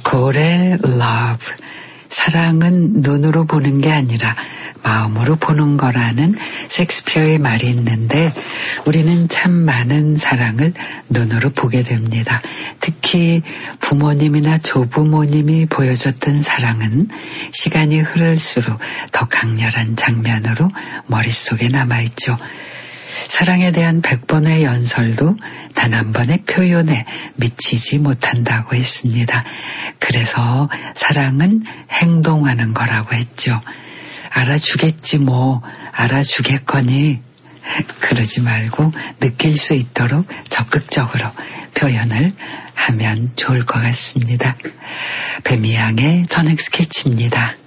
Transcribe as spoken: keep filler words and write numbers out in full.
고래 love. 사랑은 눈으로 보는 게 아니라 마음으로 보는 거라는 셰익스피어의 말이 있는데 우리는 참 많은 사랑을 눈으로 보게 됩니다. 특히 부모님이나 조부모님이 보여줬던 사랑은 시간이 흐를수록 더 강렬한 장면으로 머릿속에 남아있죠. 사랑에 대한 백 번의 연설도 단 한 번의 표현에 미치지 못한다고 했습니다. 그래서 사랑은 행동하는 거라고 했죠. 알아주겠지 뭐, 알아주겠거니. 그러지 말고 느낄 수 있도록 적극적으로 표현을 하면 좋을 것 같습니다. 배미양의 저녁 스케치입니다.